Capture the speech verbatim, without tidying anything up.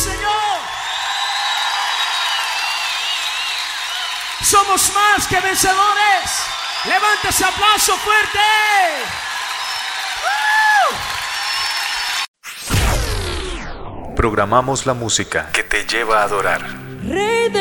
Señor. Somos más que vencedores. Levanta ese aplauso fuerte. Programamos la música que te lleva a adorar. Rey de